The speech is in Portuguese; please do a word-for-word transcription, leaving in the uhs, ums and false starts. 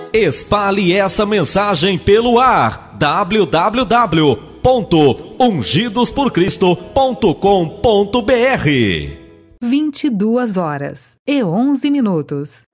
Espalhe essa mensagem pelo ar. w w w ponto ungidos por cristo ponto com ponto b r. vinte e duas horas e onze minutos.